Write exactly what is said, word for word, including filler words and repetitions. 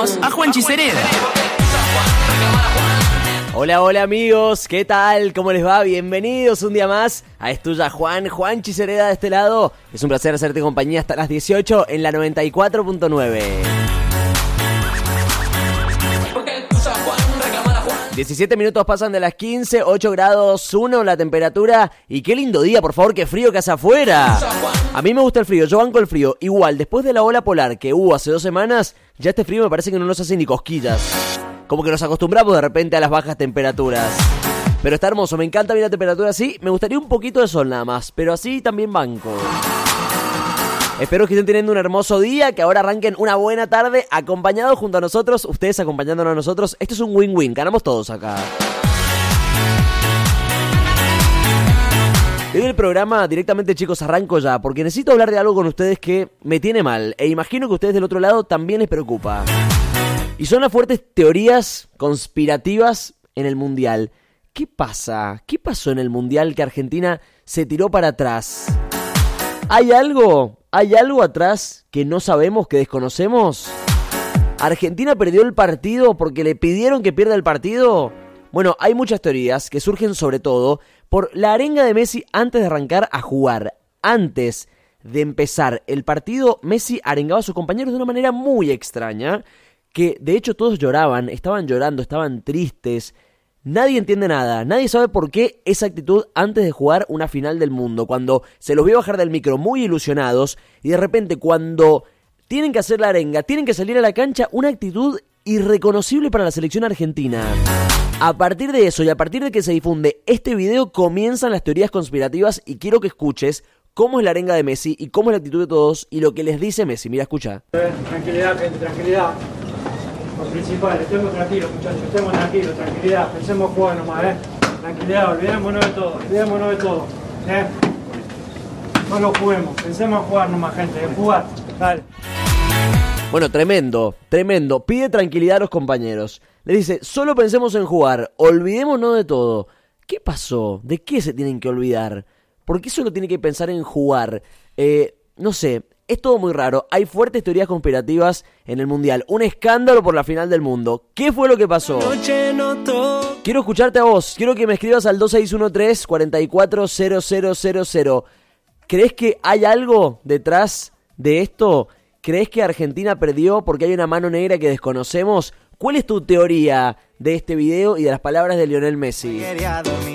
bienvenidos a Juanchi Cereda. Hola, hola amigos, ¿qué tal? ¿Cómo les va? Bienvenidos un día más a Estuya Juan, Juanchi Cereda de este lado. Es un placer hacerte compañía hasta las dieciocho en la noventa y cuatro punto nueve. diecisiete minutos pasan de las quince, ocho grados uno la temperatura. Y qué lindo día, por favor, qué frío que hace afuera. A mí me gusta el frío, yo banco el frío. Igual, después de la ola polar que hubo hace dos semanas, ya este frío me parece que no nos hace ni cosquillas. Como que nos acostumbramos de repente a las bajas temperaturas. Pero está hermoso, me encanta bien la temperatura así. Me gustaría un poquito de sol nada más, pero así también banco. Espero que estén teniendo un hermoso día, que ahora arranquen una buena tarde acompañados junto a nosotros, ustedes acompañándonos a nosotros. Esto es un win-win, ganamos todos acá. Hoy el programa directamente, chicos, arranco ya, porque necesito hablar de algo con ustedes que me tiene mal, e imagino que a ustedes del otro lado también les preocupa. Y son las fuertes teorías conspirativas en el Mundial. ¿Qué pasa? ¿Qué pasó en el Mundial que Argentina se tiró para atrás? ¿Hay algo? ¿Hay algo atrás que no sabemos, que desconocemos? ¿Argentina perdió el partido porque le pidieron que pierda el partido? Bueno, hay muchas teorías que surgen sobre todo por la arenga de Messi antes de arrancar a jugar. Antes de empezar el partido, Messi arengaba a sus compañeros de una manera muy extraña, que de hecho todos lloraban, estaban llorando, estaban tristes. Nadie entiende nada, nadie sabe por qué esa actitud antes de jugar una final del mundo, cuando se los vio bajar del micro muy ilusionados y de repente cuando tienen que hacer la arenga, tienen que salir a la cancha, una actitud irreconocible para la selección argentina. A partir de eso y a partir de que se difunde este video comienzan las teorías conspirativas y quiero que escuches cómo es la arenga de Messi y cómo es la actitud de todos y lo que les dice Messi. Mira, escucha. Tranquilidad, gente, tranquilidad. Lo principal, estemos tranquilos, muchachos, estemos tranquilos, tranquilidad, pensemos jugar nomás, eh. Tranquilidad, olvidémonos de todo, olvidémonos de todo, eh. No lo juguemos, pensemos jugar nomás, gente, de jugar, dale. Bueno, tremendo, tremendo. Pide tranquilidad a los compañeros. Le dice, solo pensemos en jugar, olvidémonos de todo. ¿Qué pasó? ¿De qué se tienen que olvidar? ¿Por qué solo tienen que pensar en jugar? Eh, no sé. Es todo muy raro, hay fuertes teorías conspirativas en el Mundial. Un escándalo por la final del mundo. ¿Qué fue lo que pasó? Quiero escucharte a vos, quiero que me escribas al dos seis uno tres, cuatro cuatro cero cero cero cero. ¿Crees que hay algo detrás de esto? ¿Crees que Argentina perdió porque hay una mano negra que desconocemos? ¿Cuál es tu teoría de este video y de las palabras de Lionel Messi?